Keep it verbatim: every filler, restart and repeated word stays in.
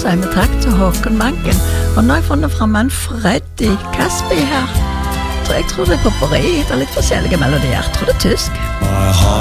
sier vi takk til Håkon Manken. Og nå har jeg funnet frem en Freddy Caspi her. Så jeg tror det er popperi. Det er litt forskjellige melodier. Jeg tror det er tysk.